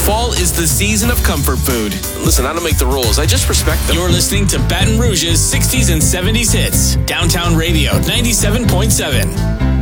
Fall is the season of comfort food. Listen, I don't make the rules. I just respect them. You're listening to Baton Rouge's 60s and 70s hits. Downtown Radio 97.7.